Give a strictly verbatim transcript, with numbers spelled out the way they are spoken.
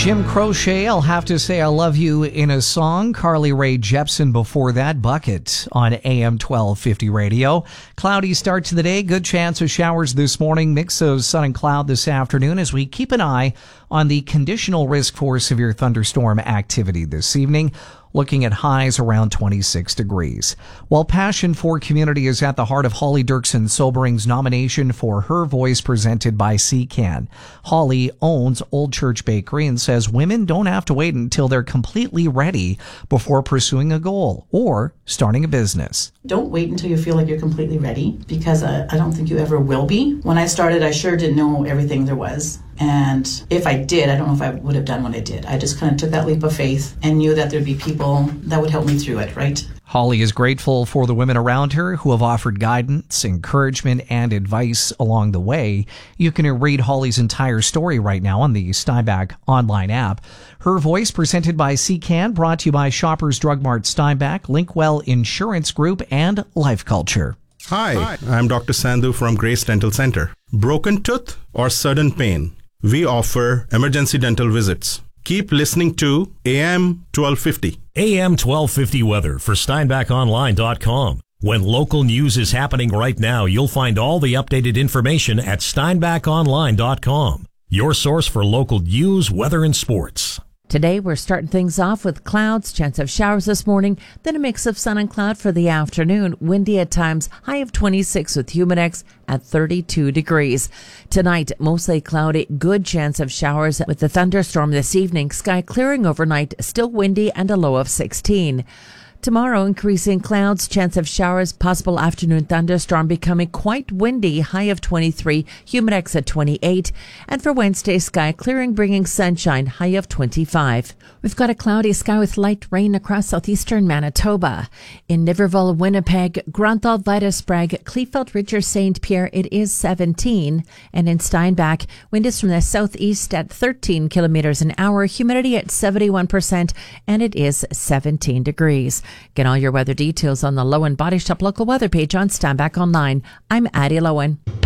Jim Croce, I'll Have to Say I Love You in a Song. Carly Rae Jepsen before that. Bucket on A M twelve fifty radio. Cloudy start to the day. Good chance of showers this morning. Mix of sun and cloud this afternoon as we keep an eye on the conditional risk for severe thunderstorm activity this evening. Looking at highs around twenty-six degrees. While passion for community is at the heart of Holly Dirksen Sobering's nomination for Her Voice presented by C C A N. Holly owns Old Church Bakery and says women don't have to wait until they're completely ready before pursuing a goal or starting a business. Don't wait until you feel like you're completely ready, because I, I don't think you ever will be. When I started, I sure didn't know everything there was. And if I did, I don't know if I would have done what I did. I just kind of took that leap of faith and knew that there'd be people that would help me through it, right? Holly is grateful for the women around her who have offered guidance, encouragement, and advice along the way. You can read Holly's entire story right now on the Steinbach online app. Her Voice presented by C C A N, brought to you by Shoppers Drug Mart Steinbach, Linkwell Insurance Group, and Life Culture. Hi, Hi, I'm Doctor Sandhu from Grace Dental Center. Broken tooth or sudden pain? We offer emergency dental visits. Keep listening to A M twelve fifty. A M twelve fifty weather for Steinbach Online dot com. When local news is happening right now, you'll find all the updated information at Steinbach Online dot com. Your source for local news, weather, and sports. Today, we're starting things off with clouds, chance of showers this morning, then a mix of sun and cloud for the afternoon. Windy at times, high of twenty-six with Humidex at thirty-two degrees. Tonight, mostly cloudy, good chance of showers with the thunderstorm this evening. Sky clearing overnight, still windy and a low of sixteen. Tomorrow, increasing clouds, chance of showers, possible afternoon thunderstorm, becoming quite windy, high of twenty-three, Humidex at twenty-eight. And for Wednesday, sky clearing, bringing sunshine, high of twenty-five. We've got a cloudy sky with light rain across southeastern Manitoba. In Niverville, Winnipeg, Grunthal, Vitus-Sprague, Kleefeld, Richard, Saint Pierre, it is seventeen. And in Steinbach, wind is from the southeast at thirteen kilometers an hour, humidity at seventy-one percent, and it is seventeen degrees. Get all your weather details on the Lowen Body Shop local weather page on Steinbach Online. I'm Addie Lowen.